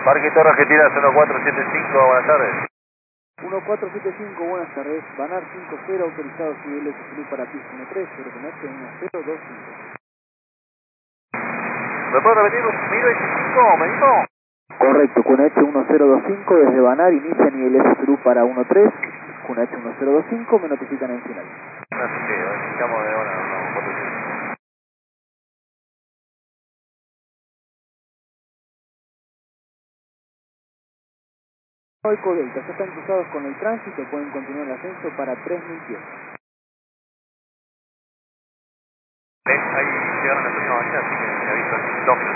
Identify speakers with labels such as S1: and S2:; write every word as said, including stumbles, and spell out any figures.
S1: Parque Torre Argentina cero cuatro siete cinco, buenas tardes.
S2: uno cuatro siete cinco, buenas tardes. Banar cinco cero, autorizado su nivel de salud para pista uno tres, Euroconecte uno cero dos cinco.
S1: ¿Me puedo repetir? ¿mil veinticinco, me dijo?
S2: Correcto, Cuneche uno cero dos cinco desde Banar, inicia nivel S True para uno tres, Cuneche uno cero dos cinco, me notifican en final.
S1: No sé qué, estamos de hora, no, cuatro siete.
S2: Eco Delta, ya están cruzados con el tránsito, pueden continuar el ascenso para tres mil pies.
S1: Ahí llegaron la próxima mañana, así que me aviso en dos minutos.